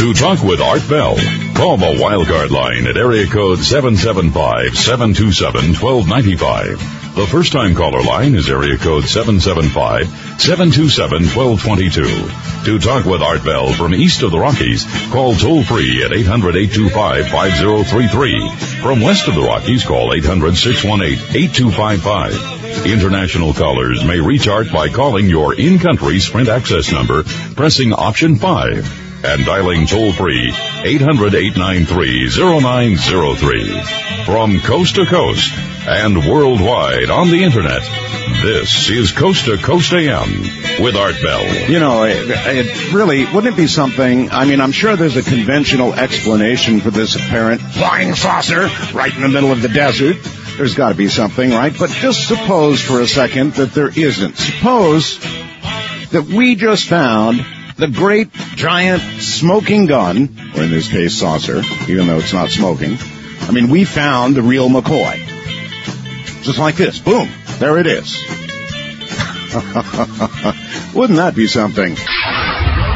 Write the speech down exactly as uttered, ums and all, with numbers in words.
To talk with Art Bell, call the Wildcard line at area code seven seven five, seven two seven, one two nine five. The first-time caller line is area code seven seven five, seven two seven, one two two two. To talk with Art Bell from east of the Rockies, call toll-free at eight hundred, eight two five, five zero three three. From west of the Rockies, call eight hundred, six one eight, eight two five five. International callers may reach Art by calling your in-country Sprint access number, pressing option five, and dialing toll-free eight hundred, eight nine three, zero nine zero three. From coast to coast and worldwide on the Internet, this is Coast to Coast A M with Art Bell. You know, it, it really, wouldn't it be something, I mean, I'm sure there's a conventional explanation for this apparent flying saucer right in the middle of the desert. There's got to be something, right? But just suppose for a second that there isn't. Suppose that we just found the great, giant, smoking gun, or in this case, saucer, even though it's not smoking. I mean, we found the real McCoy. Just like this. Boom. There it is. Wouldn't that be something?